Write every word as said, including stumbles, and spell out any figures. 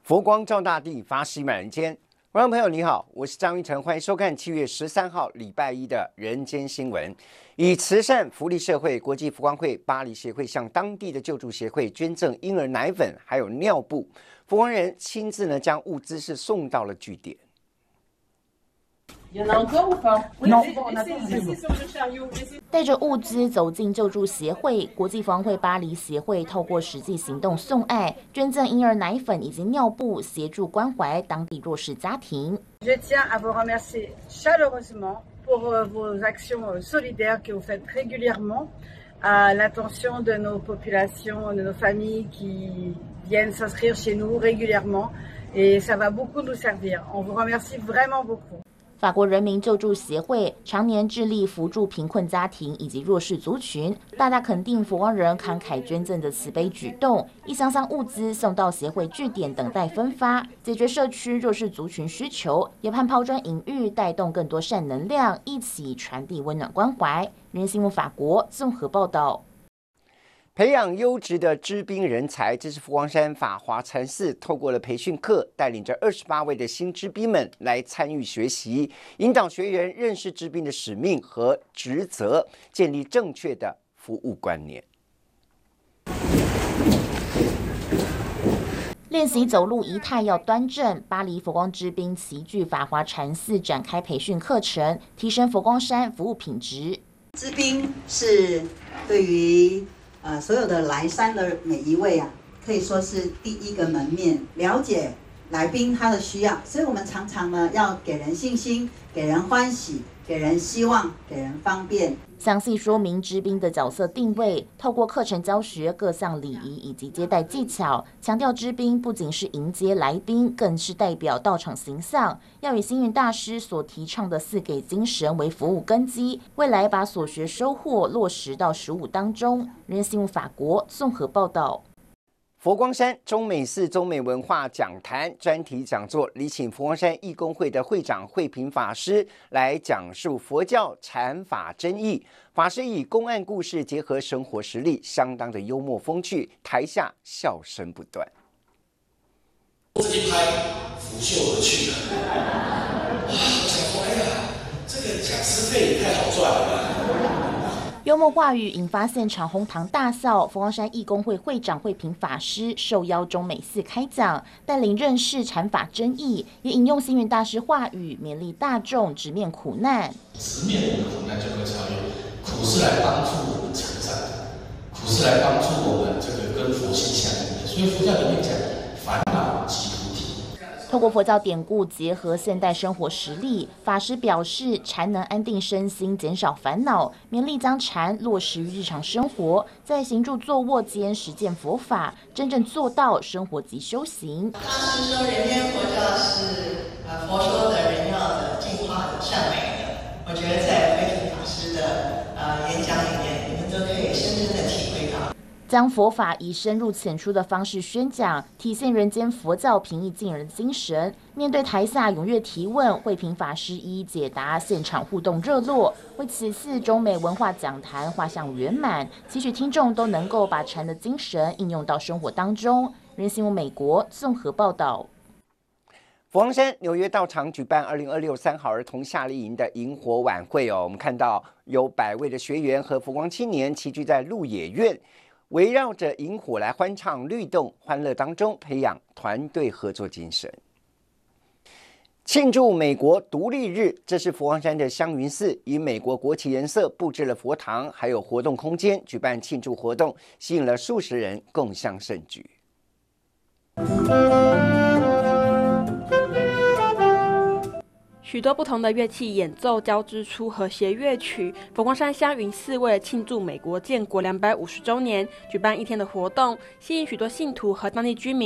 佛光照大地，法喜满人间。观众朋友你好，我是张玉成，欢迎收看七月十三号礼拜一的人间新闻。以慈善福利社会国际佛光会巴黎协会向当地的救助协会捐赠婴儿奶粉还有尿布，佛光人亲自呢将物资是送到了据点。 带着物资走进救助协会，国际佛光会巴黎协会透过实际行动送爱，捐赠婴儿奶粉以及尿布，协助关怀当地弱势家庭。 Je tiens à vous remercier chaleureusement pour vos actions solidaires que vous faites régulièrement à l'attention de nos populations, de nos familles qui viennent s'inscrire chez nous régulièrement, et ça va beaucoup nous servir. On vous remercie vraiment beaucoup. 法国人民救助协会常年致力扶助贫困家庭以及弱势族群，大大肯定佛光人慷慨捐赠的慈悲举动，一箱箱物资送到协会据点等待分发，解决社区弱势族群需求，也盼抛砖引玉，带动更多善能量，一起传递温暖关怀。人间新闻法国综合报道。 培养优质的知兵人才，这是佛光山法华禅寺透过了培训课，带领着二十八位的新知兵们来参与学习，引导学员认识知兵的使命和职责，建立正确的服务观念。 练习走路仪态要端正，巴黎佛光知兵齐聚法华禅寺展开培训课程，提升佛光山服务品质。 知兵是对于呃，所有的来山的每一位啊，可以说是第一个门面，了解来宾他的需要，所以我们常常呢要给人信心，给人欢喜，给人希望，给人方便。 详细说明知兵的角色定位，透过课程教学各项礼仪以及接待技巧，强调知兵不仅是迎接来宾，更是代表道场形象，要以星云大师所提倡的四给精神为服务根基，未来把所学收获落实到实务当中。人间新闻法国综合报道。 佛光山中美寺中美文化讲坛专题讲座，礼请佛光山义工会的会长慧平法师来讲述佛教禅法真义。法师以公案故事结合生活实例，相当的幽默风趣，台下笑声不断。 这一拍拂袖而去了。哇，我想说，哎呀，这个讲师费也太好赚了吧。 幽默话语引发现场哄堂大笑，佛光山义工会会长慧平法师受邀中美寺开讲，带领认识禅法真义，也引用星云大师话语，勉励大众直面苦难。 直面我们的苦难就会超越，苦是来帮助我们成长的，苦是来帮助我们这个跟佛性相应的。所以佛教里面讲烦恼即菩提。 透过佛教典故结合现代生活实例，法师表示禅能安定身心，减少烦恼，勉励将禅落实于日常生活，在行住坐卧间实践佛法，真正做到生活即修行。 大师说人间佛教是呃佛说的人要的净化的善美的，我觉得在慧平法师的呃演讲里面，你们都可以深深的体会到。 将佛法以深入浅出的方式宣讲，体现人间佛教平易近人的精神。面对台下踊跃提问，慧平法师一一解答，现场互动热络，为此次中美文化讲坛画上圆满，期许听众都能够把禅的精神应用到生活当中。人新闻美国综合报道。 佛光山纽约道场举办二零二六三好儿童夏令营的萤火晚会哦，我们看到有百位的学员和佛光青年齐聚在鹿野苑，围绕着萤火来欢唱律动，欢乐当中培养团队合作精神。庆祝美国独立日，这是佛光山的香云寺以美国国旗颜色布置了佛堂，还有活动空间，举办庆祝活动，吸引了数十人共襄盛举。 许多不同的乐器演奏交织出和谐乐曲。佛光山香云寺为了庆祝美国建国两百五十周年，举办一天的活动，吸引许多信徒和当地居民